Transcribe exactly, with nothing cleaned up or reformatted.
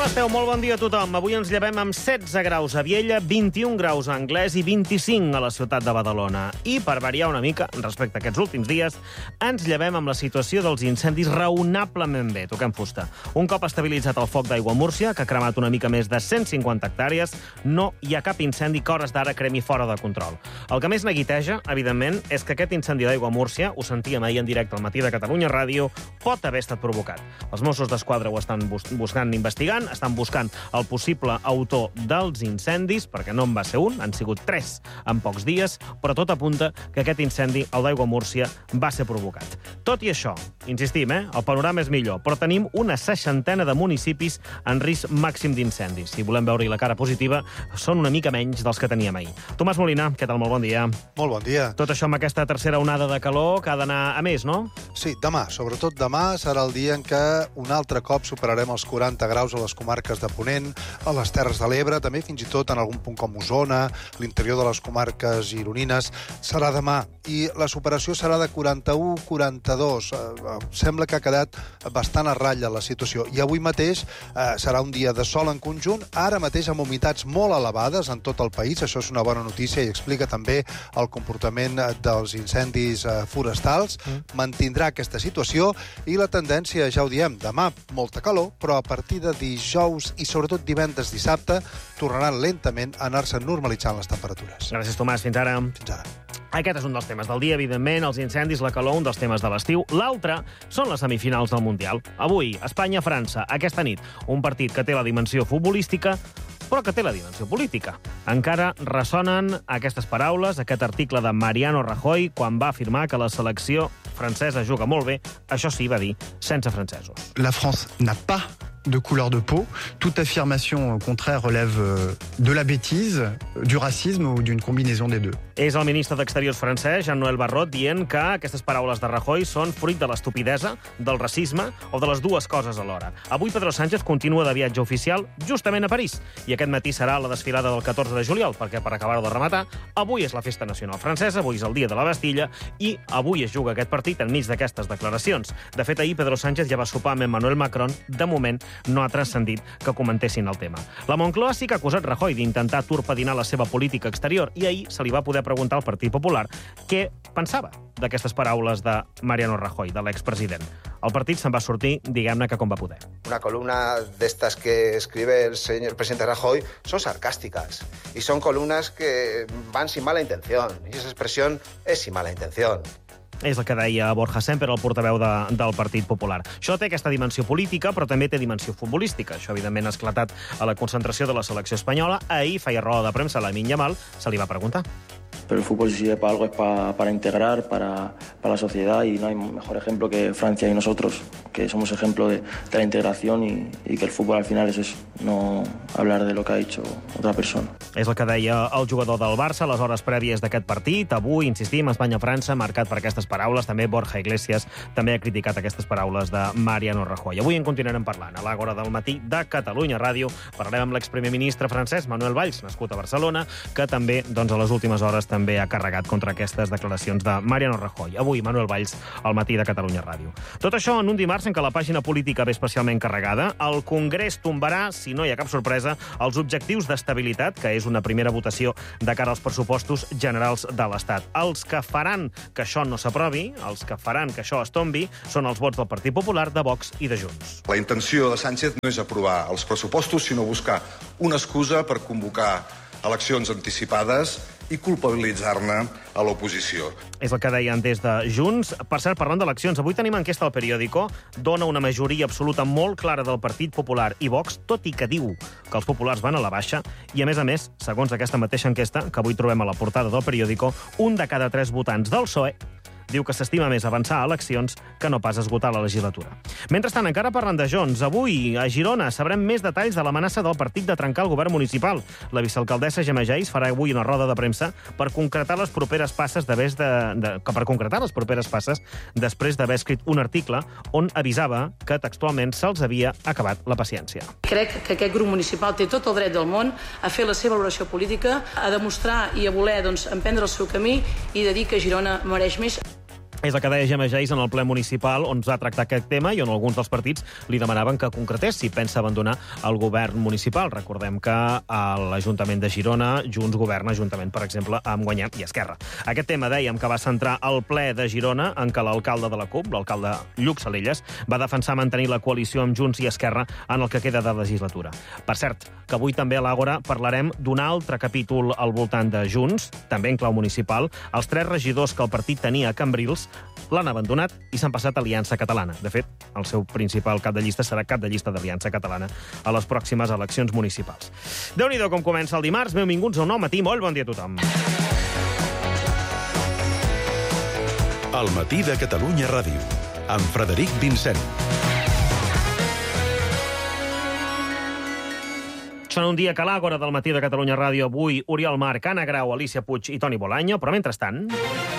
esteu? Molt bon dia a tothom. Avui ens llevem amb setze graus a Viella, vint-i-un graus a Anglès i vint-i-cinc a la ciutat de Badalona. I, per variar una mica, respecte a aquests últims dies, ens llevem amb la situació dels incendis raonablement bé. Toquem fusta. Un cop estabilitzat el foc d'aigua a Múrcia, que ha cremat una mica més de cent cinquanta hectàrees, no hi ha cap incendi que a hores d'ara cremi fora de control. El que més neguiteja, evidentment, és que aquest incendi d'aigua a Múrcia, ho sentíem ahir en directe al Matí de Catalunya Ràdio, pot haver estat provocat. Els Mossos d'Esquadra ho estan bus buscant investigant, estan buscant el possible autor dels incendis, perquè no en va ser un, han sigut tres en pocs dies, però tot apunta que aquest incendi, el d'aigua a Múrcia, va ser provocat. Tot i això, insistim, eh, el panorama és millor, però tenim una seixantena de municipis en risc màxim d'incendis. Si volem veure-hi la cara positiva, són una mica menys dels que teníem ahir. Tomàs Molina, què tal? Molt bon dia. Molt bon dia. Tot això amb aquesta tercera onada de calor que ha d'anar a més, no? Sí, demà, sobretot demà, serà el dia en què un altre cop superarem els quaranta graus a les comarques de Ponent, a les Terres de l'Ebre, també fins i tot en algun punt com Osona, l'interior de les comarques gironines, serà demà. I la superació serà de quaranta-u a quaranta-dos. Eh, sembla que ha quedat bastant a ratlla la situació. I avui mateix eh, serà un dia de sol en conjunt, ara mateix amb humitats molt elevades en tot el país. Això és una bona notícia i explica també el comportament dels incendis eh, forestals. Mm. Mantindrà aquesta situació i la tendència, ja ho diem, demà molta calor, però a partir de dijous i sobretot divendres, dissabte, tornaran lentament a anar-se normalitzant les temperatures. Gràcies, Tomàs. Fins ara. Fins ara. Aquest és un dels temes del dia, evidentment, els incendis, la calor, un dels temes de l'estiu. L'altre són les semifinals del Mundial. Avui, Espanya-França, aquesta nit, un partit que té la dimensió futbolística, però que té la dimensió política. Encara ressonen aquestes paraules, aquest article de Mariano Rajoy, quan va afirmar que la selecció francesa juga molt bé, això sí, va dir, sense francesos. La France n'a pas de couleur de peau. Toute affirmation contraire relève de la bêtise, du racisme ou d'une combinaison des deux. És el ministre d'Exteriors francès, Jean-Noël Barrot, dient que aquestes paraules de Rajoy són fruit de l'estupidesa, del racisme o de les dues coses alhora. Avui Pedro Sánchez continua de viatge oficial justament a París i aquest matí serà la desfilada del catorze de juliol, perquè, per acabar-ho de rematar, avui és la festa nacional francesa, avui és el dia de la Bastilla i avui es juga aquest partit enmig d'aquestes declaracions. De fet, ahir Pedro Sánchez ja va sopar amb Emmanuel Macron. De moment, no ha transcendit que comentessin el tema. La Moncloa sí que ha acusat Rajoy d'intentar torpedinar la seva política exterior i ahir se li va poder preguntar al Partit Popular què pensava d'aquestes paraules de Mariano Rajoy, de l'expresident. El partit se'n va sortir, diguem-ne que com va poder. Una columna de estas que escribe el señor presidente Rajoy son sarcásticas y son columnas que van sin mala intención y esa expresión es sin mala intención. És el que deia Borja Semper, el portaveu de, del Partit Popular. Això té aquesta dimensió política, però també té dimensió futbolística. Això, evidentment, ha esclatat a la concentració de la selecció espanyola. Ahir feia roda de premsa a Lamine Yamal, se li va preguntar. Pero el fútbol, si sirve para algo, es para, para integrar, para, para la sociedad, y no hay mejor ejemplo que Francia y nosotros, que somos ejemplo de, de la integración y, y que el fútbol al final es eso, no hablar de lo que ha dicho otra persona. És el que deia el jugador del Barça a les hores prèvies d'aquest partit. Avui, insistim, Espanya-França, marcat per aquestes paraules. També Borja Iglesias també ha criticat aquestes paraules de Mariano Rajoy. Avui en continuarem parlant. A l'Àgora del Matí de Catalunya Ràdio parlarem amb l'exprimer ministre francès, Manuel Valls, nascut a Barcelona, que també, doncs, a les últimes hores també ha carregat contra aquestes declaracions de Mariano Rajoy. Avui, Manuel Valls, al Matí de Catalunya Ràdio. Tot això en un dimarts en què la pàgina política ve especialment carregada. El Congrés tombarà, si no hi ha cap sorpresa, els objectius d'estabilitat, que és una primera votació de cara als pressupostos generals de l'Estat. Els que faran que això no s'aprovi, els que faran que això es tombi, són els vots del Partit Popular, de Vox i de Junts. La intenció de Sánchez no és aprovar els pressupostos, sinó buscar una excusa per convocar eleccions anticipades i culpabilitzar-ne a l'oposició. És el que deien des de Junts. Per cert, parlant d'eleccions, avui tenim enquesta al Periódico, dona una majoria absoluta molt clara del Partit Popular i Vox, tot i que diu que els populars van a la baixa, i a més a més, segons aquesta mateixa enquesta, que avui trobem a la portada del Periódico, un de cada tres votants del P S O E diu que s'estima més avançar a eleccions que no pas esgotar la legislatura. Mentrestant, encara parlant de Junts, avui a Girona sabrem més detalls de l'amenaça del partit de trencar el govern municipal. La vicealcaldessa Gemma Geis farà avui una roda de premsa per concretar les properes passes de, de, de, per concretar les properes passes després d'haver escrit un article on avisava que textualment se'ls havia acabat la paciència. Crec que aquest grup municipal té tot el dret del món a fer la seva valoració política, a demostrar i a voler doncs, emprendre el seu camí i de dir que Girona mereix més. és la que deia Gemma Geis en el ple municipal on es va tractar aquest tema i on alguns dels partits li demanaven que concretés si pensa abandonar el govern municipal. Recordem que a l'Ajuntament de Girona Junts governa juntament, per exemple, amb Guanyem i Esquerra. Aquest tema, dèiem, que va centrar el ple de Girona en què l'alcalde de la CUP, l'alcalde Lluc Salelles, va defensar mantenir la coalició amb Junts i Esquerra en el que queda de legislatura. Per cert, que avui també a l'Àgora parlarem d'un altre capítol al voltant de Junts, també en clau municipal. Els tres regidors que el partit tenia a Cambrils l'han abandonat i s'han passat a Aliança Catalana. De fet, el seu principal cap de llista serà cap de llista d'Aliança Catalana a les pròximes eleccions municipals. Déu-n'hi-do com comença el dimarts. Benvinguts a un nou matí. Molt bon dia a tothom. El matí de Catalunya Ràdio, amb Frederic Vincent. Són un dia que a l'Àgora del matí de Catalunya Ràdio avui Oriol Marc, Anna Grau, Alicia Puig i Toni Bolaño, però mentrestant...